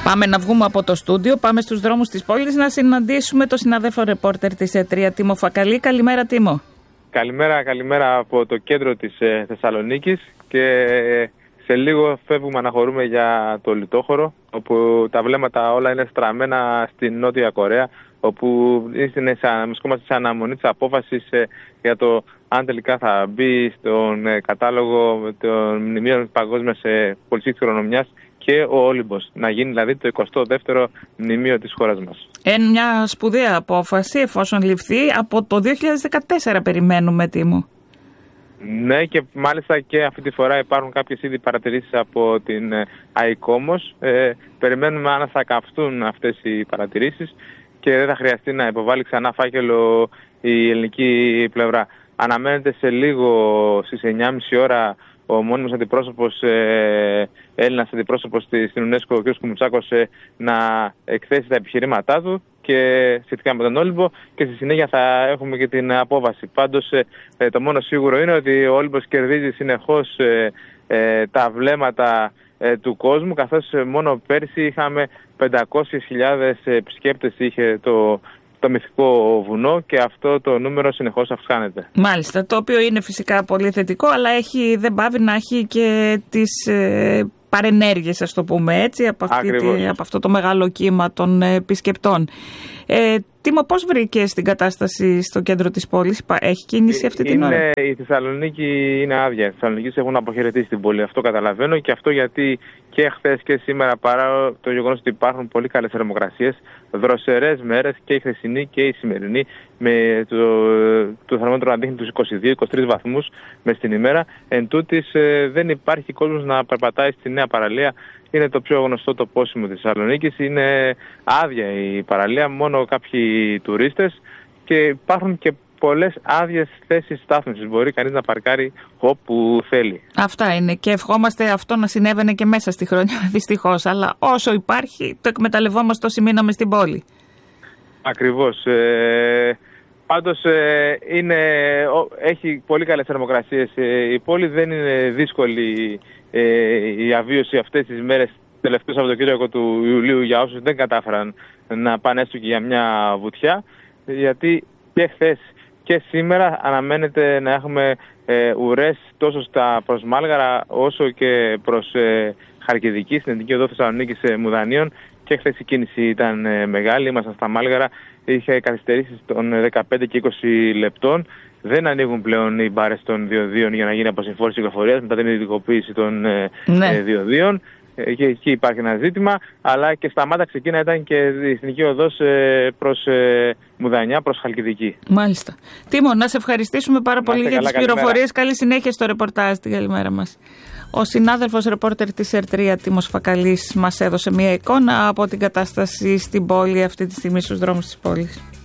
Πάμε να βγούμε από το στούντιο, πάμε στους δρόμους της πόλης να συναντήσουμε τον συναδέλφο ρεπόρτερ της ΕΤΡΙΑ, Τίμο Φακαλή. Καλημέρα, Τίμο. Καλημέρα από το κέντρο της Θεσσαλονίκης και σε λίγο φεύγουμε, αναχωρούμε για το Λιτόχωρο, όπου τα βλέμματα όλα είναι στραμμένα στην Νότια Κορέα, όπου βρισκόμαστε σε αναμονή της απόφασης για το αν τελικά θα μπει στον κατάλογο των μνημείων παγκόσμιας πολιτικής κληρονομιάς και ο Όλυμπος, να γίνει δηλαδή το 22ο μνημείο της χώρας μας. Μια σπουδαία απόφαση, εφόσον ληφθεί, από το 2014 περιμένουμε, Τίμο. Ναι, και μάλιστα και αυτή τη φορά υπάρχουν κάποιες ήδη παρατηρήσεις από την ΑΙΚΟΜΟΣ. Περιμένουμε αν θα καυστούν αυτές οι παρατηρήσεις και δεν θα χρειαστεί να υποβάλει ξανά φάκελο η ελληνική πλευρά. Αναμένεται σε λίγο στις 9.30 ώρα ο μόνιμος αντιπρόσωπος, Έλληνας αντιπρόσωπος στην UNESCO, ο κ. Κουμουτσάκος, να εκθέσει τα επιχειρήματά του και σχετικά με τον Όλυμπο, και στη συνέχεια θα έχουμε και την απόφαση. Πάντως το μόνο σίγουρο είναι ότι ο Όλυμπος κερδίζει συνεχώς τα βλέμματα του κόσμου, καθώς μόνο πέρσι είχαμε 500.000 επισκέπτες είχε το μυθικό βουνό, και αυτό το νούμερο συνεχώς αυξάνεται. Μάλιστα, το οποίο είναι φυσικά πολύ θετικό, αλλά δεν πάβει να έχει και τις παρενέργειες, ας το πούμε έτσι, από αυτό το μεγάλο κύμα των επισκεπτών. Τίμο, πώς βρήκες την κατάσταση στο κέντρο της πόλης? Έχει κίνηση αυτή την ώρα? Η Θεσσαλονίκη είναι άδεια. Οι Θεσσαλονίκης έχουν αποχαιρετήσει την πόλη. Αυτό καταλαβαίνω, και αυτό γιατί και χθες και σήμερα, παρά το γεγονός ότι υπάρχουν πολύ καλές θερμοκρασίες, δροσερές μέρες και η χθεσινή και η σημερινή, με το θερμόμετρο να δείχνει τους 22-23 βαθμούς μες την ημέρα. Εν τούτης, δεν υπάρχει κόσμος να περπατάει στη Νέα Παραλία. Είναι το πιο γνωστό τοπόσιμο της Θεσσαλονίκης. Είναι άδεια η παραλία, μόνο κάποιοι τουρίστες, και υπάρχουν και πολλές άδειες θέσεις στάθμευσης. Μπορεί κανείς να παρκάρει όπου θέλει. Αυτά είναι, και ευχόμαστε αυτό να συνέβαινε και μέσα στη χρονιά, δυστυχώς. Αλλά όσο υπάρχει, το εκμεταλλευόμαστε όσοι μείναμε στην πόλη. Ακριβώς. Πάντως έχει πολύ καλές θερμοκρασίες η πόλη. Δεν είναι δύσκολη η αβίωση αυτές τις μέρες, τελευταίο Σαββατοκύριακο του Ιουλίου, για όσους δεν κατάφεραν να πάνε έστω και για μια βουτιά, γιατί και χθες και σήμερα αναμένεται να έχουμε ουρές τόσο προς Μάλγαρα όσο και προς Χαλκιδική, στην Εθνική Οδό Θεσσαλονίκης Μουδανίων, και χθες η κίνηση ήταν μεγάλη. Ήμασταν στα Μάλγαρα, είχε καθυστερήσεις των 15 και 20 λεπτών. Δεν ανοίγουν πλέον οι μπάρες των διοδίων για να γίνει αποσυμφόρηση κυκλοφορίας μετά την ιδιωτικοποίηση των διοδίων. Και εκεί υπάρχει ένα ζήτημα, αλλά και στα Μάτα ξεκίνα ήταν και η Εθνική Οδός προς Μουδανιά, προς Χαλκιδική. Μάλιστα. Τίμο, να σε ευχαριστήσουμε πάρα πολύ για τις πληροφορίες. Καλή συνέχεια στο ρεπορτάζ. Την καλημέρα μας. Ο συνάδελφος ρεπόρτερ της ΕΤΡΙΑ, Τίμος Φακαλής, μας έδωσε μια εικόνα από την κατάσταση στην πόλη αυτή τη στιγμή, στους δρόμους της πόλης.